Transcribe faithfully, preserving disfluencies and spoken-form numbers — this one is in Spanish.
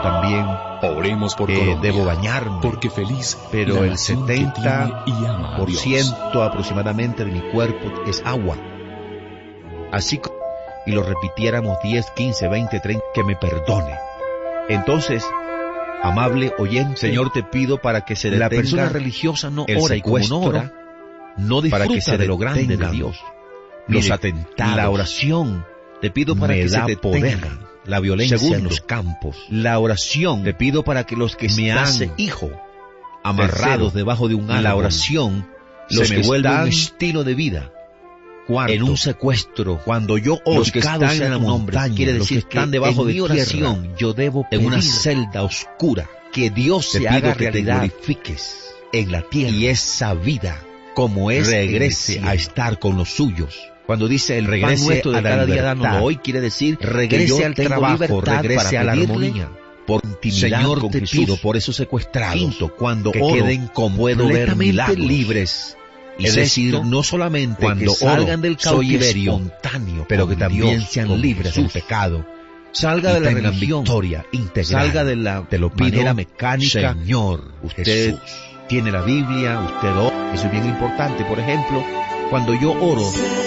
también Oremos por eh, Colombia, debo bañarme, porque feliz pero la el nación que setenta tiene y ama a por Dios. ciento aproximadamente de mi cuerpo es agua. Así que, y lo repitiéramos diez, quince, veinte, treinta, que me perdone. Entonces, amable oyente, Señor, te pido para que se detenga. La persona religiosa no ora y como no ora, no disfruta para que se de lo grande de Dios. Los Mire, atentados, la oración, te pido para que se detenga la violencia Segundo, en los campos. La oración, te pido para que los que me están, hace hijo, amarrados Tercero, debajo de un árbol, la oración, los se me vuelve un estilo de vida. Cuarto, en un secuestro, cuando yo oro, los que están en la montaña, quiere decir que están debajo de mi oración, tierra, yo debo pedir, en una celda oscura, que Dios se haga que realidad, te glorifiques en la tierra, y esa vida, como es, regrese a estar con los suyos. Cuando dice el regrese nuestro de cada día dánoslo hoy, quiere decir regrese al trabajo, regrese a la armonía. Por intimidad Señor, con te Jesús, pido por esos secuestrados, Quinto, cuando que oro, queden completamente libres. Y es decir, no solamente cuando que salgan del cautiverio espontáneo, pero que también Dios, sean libres del pecado. Salga de la religión, victoria integral. Salga de la te lo pido, manera mecánica. Señor, usted Jesús. Tiene la Biblia, usted ora. Eso es bien importante. Por ejemplo, cuando yo oro,